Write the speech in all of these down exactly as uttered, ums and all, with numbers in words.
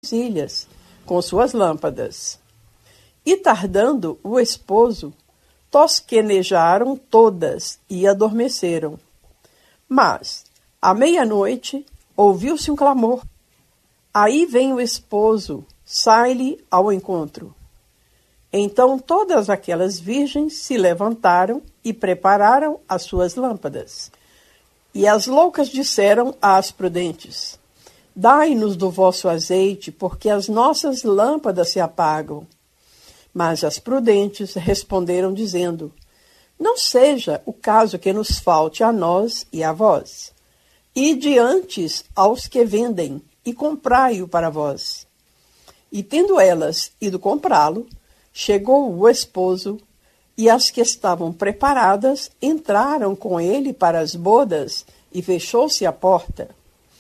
ilhas com suas lâmpadas. E tardando o esposo, tosquenejaram todas e adormeceram. Mas, à meia-noite, ouviu-se um clamor. Aí vem o esposo, sai-lhe ao encontro. Então todas aquelas virgens se levantaram e prepararam as suas lâmpadas. E as loucas disseram às prudentes: Dai-nos do vosso azeite, porque as nossas lâmpadas se apagam. Mas as prudentes responderam dizendo: Não seja o caso que nos falte a nós e a vós. Ide antes aos que vendem e comprai-o para vós. E tendo elas ido comprá-lo, chegou o esposo, e as que estavam preparadas entraram com ele para as bodas, e fechou-se a porta.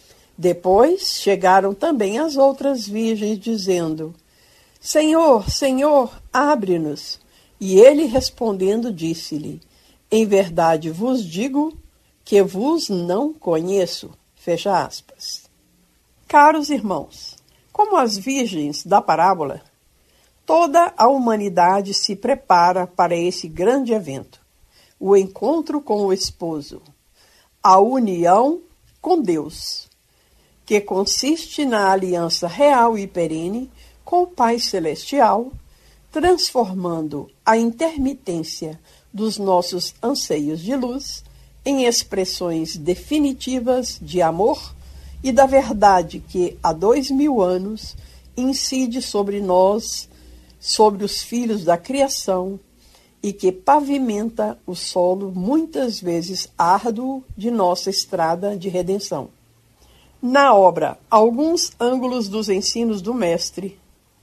Depois chegaram também as outras virgens, dizendo: Senhor, Senhor, abre-nos. E ele respondendo disse-lhe: Em verdade vos digo que vos não conheço. Fecha aspas. Caros irmãos, como as virgens da parábola, toda a humanidade se prepara para esse grande evento, o encontro com o esposo, a união com Deus, que consiste na aliança real e perene com o Pai Celestial, transformando a intermitência dos nossos anseios de luz em expressões definitivas de amor e da verdade que, há dois mil anos, incide sobre nós, sobre os filhos da criação, e que pavimenta o solo muitas vezes árduo de nossa estrada de redenção. Na obra Alguns Ângulos dos Ensinos do Mestre,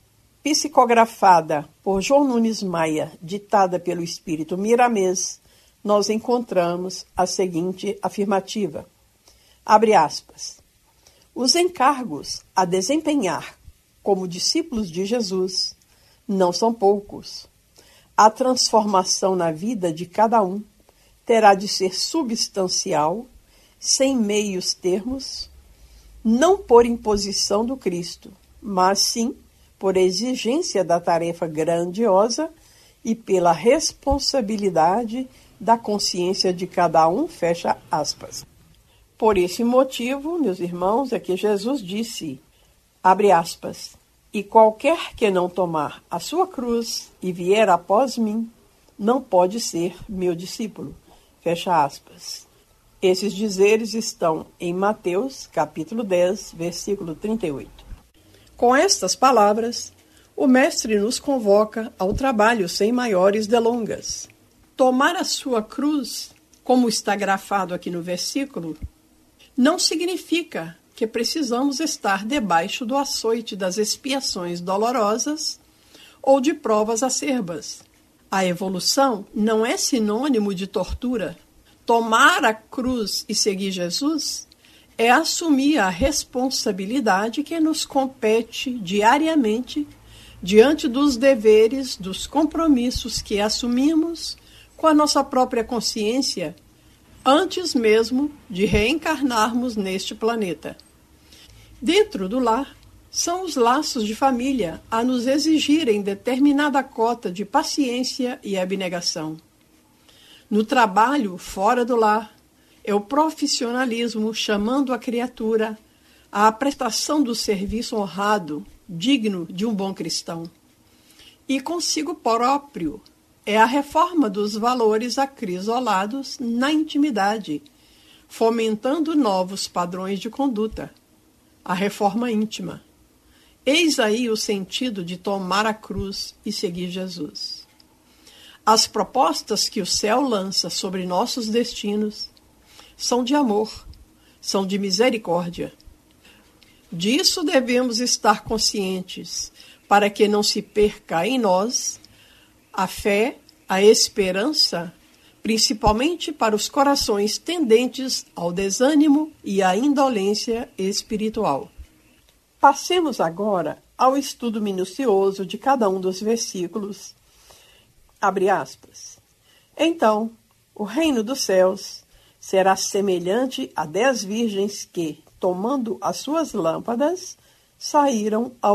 psicografada por João Nunes Maia, ditada pelo espírito Miramês, nós encontramos a seguinte afirmativa, abre aspas, os encargos a desempenhar como discípulos de Jesus não são poucos. A transformação na vida de cada um terá de ser substancial, sem meios termos, não por imposição do Cristo, mas sim por exigência da tarefa grandiosa e pela responsabilidade da consciência de cada um, fecha aspas. Por esse motivo, meus irmãos, é que Jesus disse, abre aspas, e qualquer que não tomar a sua cruz e vier após mim, não pode ser meu discípulo, fecha aspas. Esses dizeres estão em Mateus, capítulo dez, versículo trinta e oito. Com estas palavras, o Mestre nos convoca ao trabalho sem maiores delongas. Tomar a sua cruz, como está grafado aqui no versículo, não significa que precisamos estar debaixo do açoite das expiações dolorosas ou de provas acerbas. A evolução não é sinônimo de tortura. Tomar a cruz e seguir Jesus é assumir a responsabilidade que nos compete diariamente diante dos deveres, dos compromissos que assumimos com a nossa própria consciência antes mesmo de reencarnarmos neste planeta. Dentro do lar, são os laços de família a nos exigirem determinada cota de paciência e abnegação. No trabalho fora do lar, é o profissionalismo chamando a criatura à prestação do serviço honrado, digno de um bom cristão. E consigo próprio, é a reforma dos valores acrisolados na intimidade, fomentando novos padrões de conduta. A reforma íntima. Eis aí o sentido de tomar a cruz e seguir Jesus. As propostas que o céu lança sobre nossos destinos são de amor, são de misericórdia. Disso devemos estar conscientes, para que não se perca em nós a fé, a esperança, principalmente para os corações tendentes ao desânimo e à indolência espiritual. Passemos agora ao estudo minucioso de cada um dos versículos. Abre aspas. Então, o reino dos céus será semelhante a dez virgens que, tomando as suas lâmpadas, saíram ao